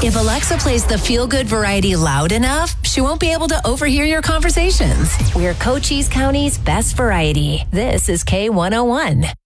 If Alexa plays the feel-good variety loud enough, she won't be able to overhear your conversations. We're Cochise County's best variety. This is K101.